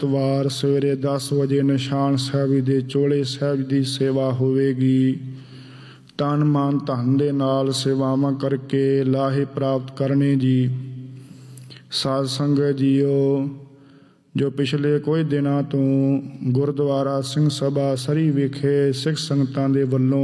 ਐਤਵਾਰ ਸਵੇਰੇ 10 ਵਜੇ ਨਿਸ਼ਾਨ ਸਾਹਿਬ ਦੇ ਚੋਲੇ ਸਾਹਿਬ ਦੀ ਸੇਵਾ ਹੋਵੇਗੀ। ਤਨ ਮਨ ਧਨ ਦੇ ਨਾਲ ਸੇਵਾਵਾਂ ਕਰਕੇ ਲਾਹੇ ਪ੍ਰਾਪਤ ਕਰਨੇ ਜੀ। ਸਾਧ ਸੰਗਤ ਜੀਓ, ਜੋ ਪਿਛਲੇ ਕੁਝ ਦਿਨਾਂ ਤੋਂ ਗੁਰਦੁਆਰਾ ਸਿੰਘ ਸਭਾ ਸਰੀ ਵਿਖੇ ਸਿੱਖ ਸੰਗਤਾਂ ਦੇ ਵੱਲੋਂ